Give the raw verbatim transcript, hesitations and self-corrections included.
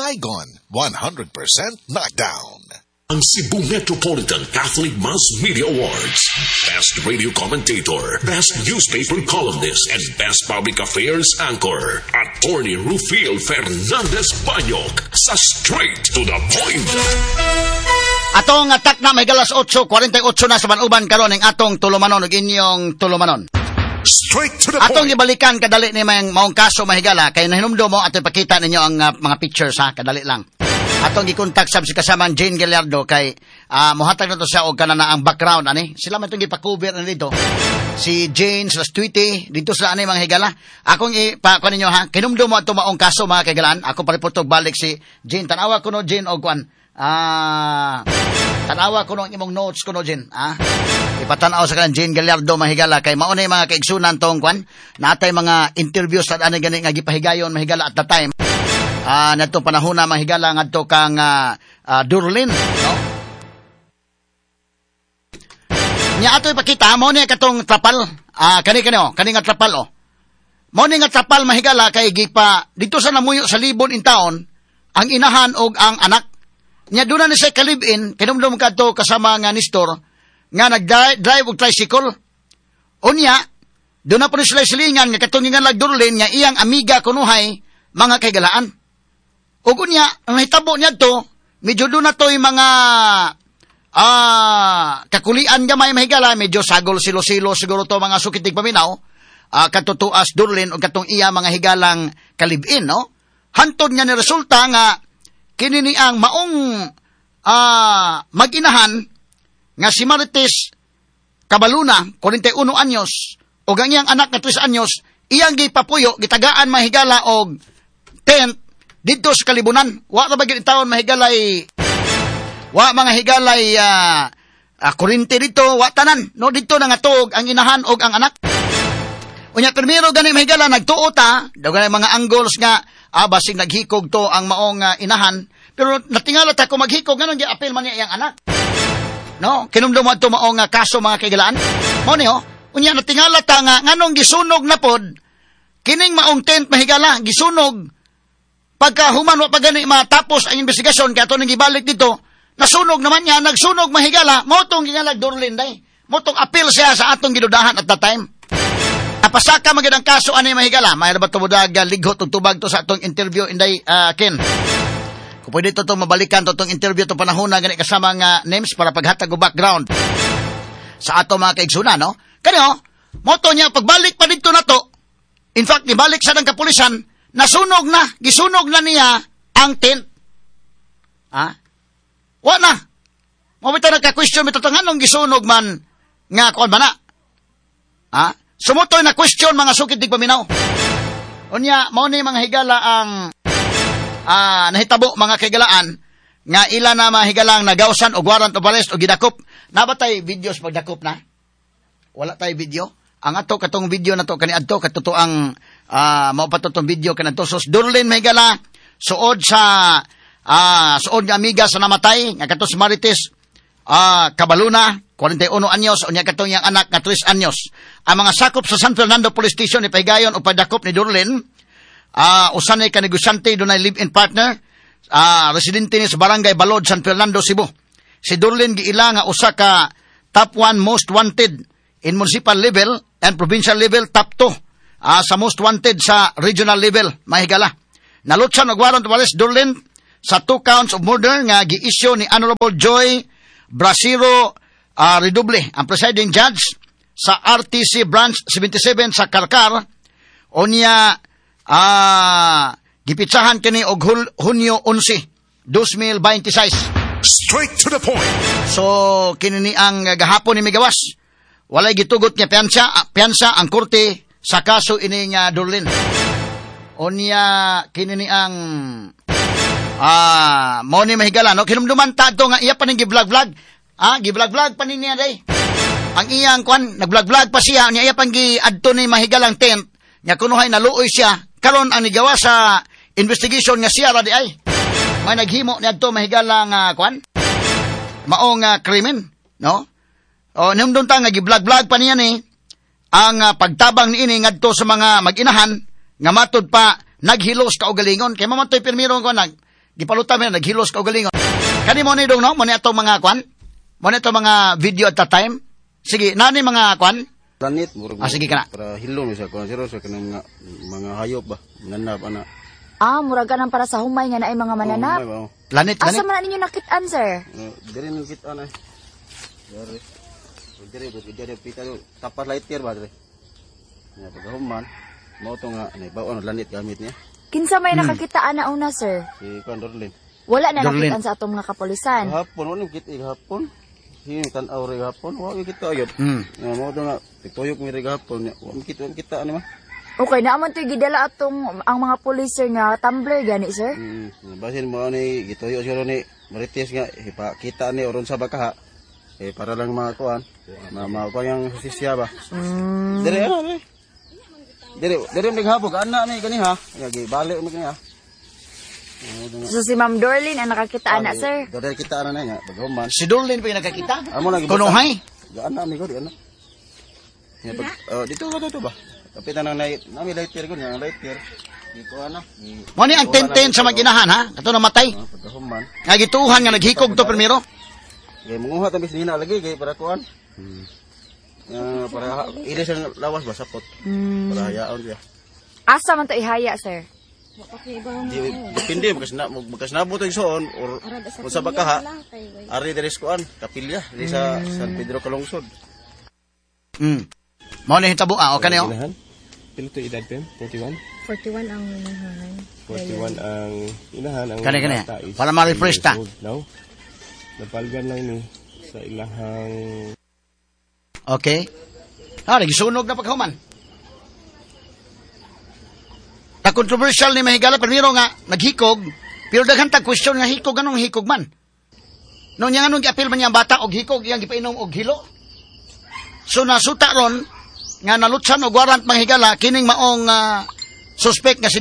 Saigon, one hundred percent knockdown. Ang Cebu Metropolitan Catholic Mass Media Awards. Best Radio Commentator, Best Newspaper Columnist, and Best Public Affairs Anchor. Attorney Rufil Fernandez Banyok sa Straight to the Point. Atong atak na may galas eight forty-eight na sa Banuban karon ng atong tulumanon ug inyong tulumanon. Straight to the Atong point. ibalikan kadali ni may maong kaso mahigala kay nahinumdo mo ato ipakita ninyo ang uh, mga pictures ha, kadali lang. Atong gikontak sab si kasamang Jane Gallardo kay uh, mohatag na to siya og kanana ang background ani. Sila man itong ipa-cover na dito. Si Jane sa Tweety dito sa ani mga higala. Akong ipa kuan ninyo ha. Kinumdo mo ato maong kaso mga kaigalaan. Ako palipotog balik si Jane. Tanawa ko no Jane og kuan. Ah, tanawa ko no imong notes ko no Jane. Ah. Ipatanaw sa kanang Jane Gallardo mga higala kay mao na mga kaigsunan tong kuan. Natay mga interviews sa ani gani nga gipahigayon mga higala at the time. Ah, uh, nato panahon na mahigala ngadto kang uh, uh, Durlin, no? Nya ato ipakita mo ni katong trapal. Ah, uh, kani kani oh, kani nga trapal oh. Mo ni nga trapal mahigala kay gipa dito sa namuyo sa libon in taon ang inahan og ang anak. Nya duna ni sa kalibin kinumdum kadto kasama nga Nestor nga nag-drive og tricycle. Unya, duna pa ni sila silingan nga katong nga lag Durlin nga iyang amiga kunuhay mga kaigalaan. Ug unya, ang hitabo niya to, medyo doon na to yung mga ah, kakulian gamay mahigala, medyo sagol silo-silo siguro to mga sukitig paminaw, ah, katutuas Durlin o katong iya mga higalang kalibin, no? Hantod niya ni resulta nga, kinini ang maong ah, mag-inahan nga si Marites Cabaluna, forty-one anyos, o ang iyang anak na tres anyos, iyang gipapuyo, gitagaan mahigala og tent, dito sa kalibunan. Wa ra ba gid taon mahigalay. Wa mga higalay uh, uh, kurente dito, wa tanan. No dito na nga tuog ang inahan og ang anak. Unya primero gani mahigala nagtuo ta, daw gani mga angles nga ah, basig naghikog to ang maong uh, inahan. Pero natingala ta ko maghikog nganon gi apil man niya iyang anak. No, kinumdum mo to maong uh, kaso mga kaigalaan. Mo ni ho, unya natingala ta nga nganong gisunog na pod kining maong tent mahigala gisunog. Pagka human wa pagani matapos ang investigasyon kaya ito nang gibalik dito, nasunog naman niya, nagsunog mahigala, motong gingalag Durlin day. Motong appeal siya sa atong gidudahan at that time. Apasaka magandang kaso ani mahigala, may na ba tumudag lighot ug tubag to sa atong interview inday uh, Ken. Kung pwede to to mabalikan to tong interview to panahon na gani kasama nga names para paghatag og background sa ato mga kaigsunan, no? Kani moto niya pagbalik pa dito na to. In fact, ibalik sa ng kapulisan, nasunog na, gisunog na niya ang tent. Ha? Wa na. Mabita nagka-question, may tatanganong gisunog man nga kuan ba na? Ha? Sumutoy na question mga sukid dig paminaw. Unya, mao ni mga higala ang ah, nahitabo mga kaigalaan nga ila na mga higalang nagawsan o warrant of arrest o gidakop. Nabatay videos pagdakop na? Wala tay video. Ang ato katong video na to kani adto katuto ang ah, mao pa to tong video kanadto sos Durlin mahigala suod sa ah, suod nga amiga sa namatay nga kato si Marites ah, Cabaluna forty-one anyos unya katong yang anak nga tres anyos. Ang mga sakop sa San Fernando Police Station ni pahigayon o padakop ni Durlin ah, usan ay kanegosyante dunay live-in partner ah, residente ni sa Barangay Balod, San Fernando, Cebu. Si Durlin giila nga usa ka top one most wanted in municipal level and provincial level, top two uh, sa most wanted sa regional level, mahigala. Nalutsan og warrant of arrest Durlin sa two counts of murder nga gi-issue ni Honorable Joy Brasiro uh, Redoble, ang presiding judge sa R T C Branch seventy-seven sa Karkar. Unya uh, gipitsahan kini og Hunyo eleven, twenty twenty-six. Straight to the point. So kini ang uh, gahapon ni migawas. Walay gitugot niya piyansa, piyansa ang korte sa kaso ini nga Durlin. Unya kini ang ah mo ni mahigala no kinumduman ta adto nga iya pa ning gi-vlog-vlog. Ah, gi-vlog-vlog pa ni niya day. Ang iyang kwan nag-vlog-vlog pa siya niya iya pang gi-adto ni mahigalang tent. Nya kunuhay naluoy siya karon ang nigawa sa investigation nga siya ra di ay. May naghimo ni adto mahigalang uh, kwan maong uh, krimen, no? O, nung ta nga gi-vlog-vlog pa niya ni, ang uh, pagtabang ni ini ngadto sa mga mag-inahan, nga matod pa, naghilos ka o galingon. Kaya mamatoy pirmiro ko nag, gipalutan mo, naghilos ka o galingon. Kani mo ni dong, no? Mo ni atong mga kwan? Mo ni atong mga video at that time? Sige, nani mga kwan? Lanit, murag Ah, sige ka na. para hilom sa kuan siro sa kanang mga mga hayop ba, nanap ana. Ah, murag ganang para sa humay nga na ay mga mananap. Oh, Lanit, Asa lanit. man na ninyo nakitaan, sir? uh, diri nang kita na. Diri. Diri diri diri pita do tapas lighter ba diri. Ya paghuman, mo to nga nay bawon lanit gamit niya. Kinsa may nakakitaan na una, sir? Si kuan Dorlin. Wala na Dorlin. nakitaan sa atong mga kapulisan. Hapon wala kita hapon. Hin tan-aw ri hapon, wa kita ayot. Hmm. Ya mo to nga tuyok mi ri hapon, wa kita kita ano ma. Okay, naaman to'y gidala atong ang mga pulis, sir, nga tumbler gani, sir? Mm, basin mo ni gituyo siguro ni Marites nga ipakita ni oron sa bakaha. Eh para lang mga kuan, mga mga kuan yang hustisya ba. Mm. Dire ano ni? Dire dire mig hapog ana ni kani ha. Lagi balik mi kani ha. So si Ma'am Dorlin ang nakakitaan na, sir? Dire kita ana na nga paghuman. Si Dorlin pa yung nakakita? Amo lagi. Kunuhay? Ana ni ko di ana. Ya pag oh, dito ka dito ba? Kapitan ng light, nami lighter ko niya, lighter. Di ko ana. Mo ni ang ten-ten sa maginahan, ha? Kato namatay. Paghuman. Nga gituhan nga naghikog to primero. Kaya manguha tamis nina lagi kay para kuan. Hmm. Ya para ile sang lawas ba sapot. Mm. Para hayaon siya. Asa man to ihaya, sir? Di depende makas na makas nabot ang soon or kung sa bakaha. Ari diri sa kuan, kapilya diri sa San Pedro Calungsod. Hmm. Mo ni hitabo, ah, o kanyo? Inahan? Pilo to edad pem? forty-one? forty-one ang inahan. forty-one ang inahan. Ang Kani, kani. bata is Para ma-refresh ta. ten years old now. Napalgan lang ni sa ilahang Okay. Ah, nagisunog na paghuman. Na controversial ni Mahigala, primero nga, naghikog, pero daghan tag question nga hikog, anong hikog man? Nung niya anong gi-appeal man niya ang bata, og hikog, iyang gipainom og hilo. So nasuta ron, nga nalutsan og warrant Mahigala, kining maong uh, suspect nga si